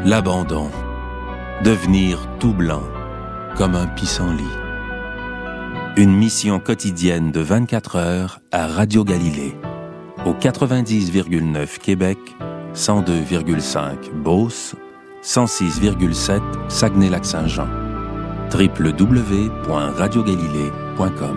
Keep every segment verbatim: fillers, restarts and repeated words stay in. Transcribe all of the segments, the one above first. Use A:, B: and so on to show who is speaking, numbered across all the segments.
A: l'abandon, devenir tout blanc, comme un pissenlit. Une mission quotidienne de vingt-quatre heures à Radio Galilée, au quatre-vingt-dix virgule neuf Québec, cent deux virgule cinq Beauce, cent six virgule sept Saguenay-Lac-Saint-Jean. w w w point radio galilée point com.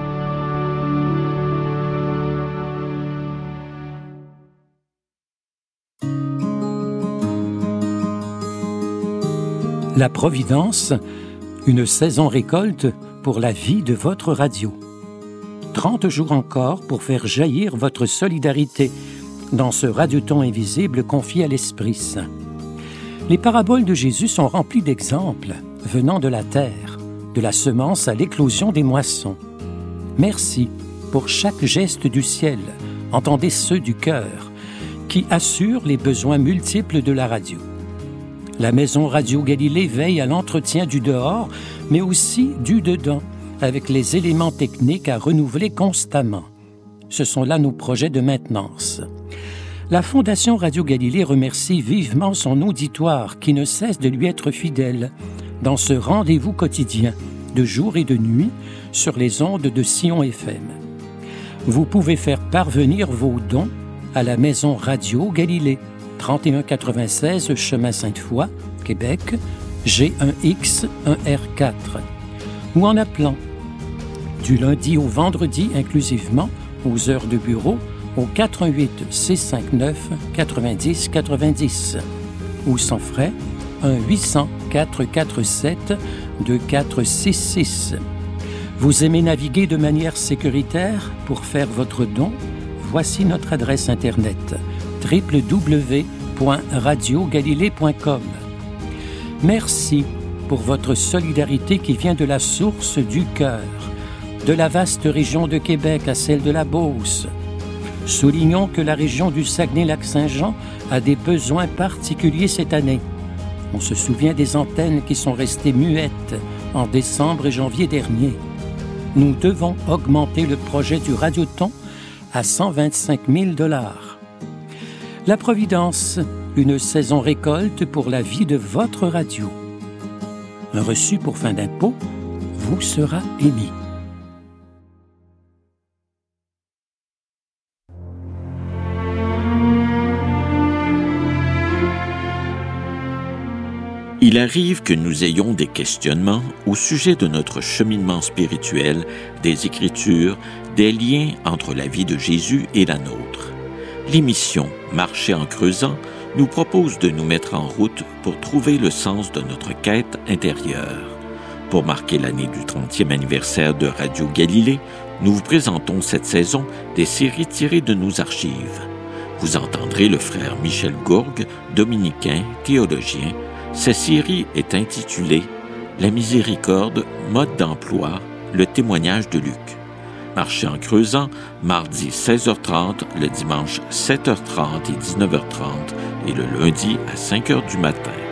B: La Providence, une saison récolte pour la vie de votre radio. trente jours encore pour faire jaillir votre solidarité dans ce radioton invisible confié à l'Esprit Saint. Les paraboles de Jésus sont remplies d'exemples venant de la terre, de la semence à l'éclosion des moissons. Merci pour chaque geste du ciel, entendez ceux du cœur, qui assurent les besoins multiples de la radio. La Maison Radio Galilée veille à l'entretien du dehors, mais aussi du dedans, avec les éléments techniques à renouveler constamment. Ce sont là nos projets de maintenance. La Fondation Radio Galilée remercie vivement son auditoire qui ne cesse de lui être fidèle dans ce rendez-vous quotidien, de jour et de nuit, sur les ondes de Sion F M. Vous pouvez faire parvenir vos dons à la Maison Radio Galilée, trente et un quatre-vingt-seize Chemin Sainte-Foy, Québec, G un X un R quatre, ou en appelant du lundi au vendredi inclusivement aux heures de bureau au quatre un huit six cinq neuf quatre-vingt-dix quatre-vingt-dix ou sans frais un huit cents quatre cent quarante-sept deux quatre six six. Vous aimez naviguer de manière sécuritaire pour faire votre don? Voici notre adresse Internet w w w point radio galilée point com. Merci pour votre solidarité qui vient de la source du cœur, de la vaste région de Québec à celle de la Beauce. Soulignons que la région du Saguenay-Lac-Saint-Jean a des besoins particuliers cette année. On se souvient des antennes qui sont restées muettes en décembre et janvier dernier. Nous devons augmenter le projet du Radioton à cent vingt-cinq mille dollars. La Providence, une saison récolte pour la vie de votre radio. Un reçu pour fin d'impôt vous sera émis.
C: Il arrive que nous ayons des questionnements au sujet de notre cheminement spirituel, des Écritures, des liens entre la vie de Jésus et la nôtre. L'émission Marcher en creusant nous propose de nous mettre en route pour trouver le sens de notre quête intérieure. Pour marquer l'année du trentième anniversaire de Radio Galilée, nous vous présentons cette saison des séries tirées de nos archives. Vous entendrez le frère Michel Gourgue, dominicain, théologien. Cette série est intitulée « La miséricorde, mode d'emploi, le témoignage de Luc ». Marcher en creusant, mardi seize heures trente, le dimanche sept heures trente et dix-neuf heures trente et le lundi à cinq heures du matin.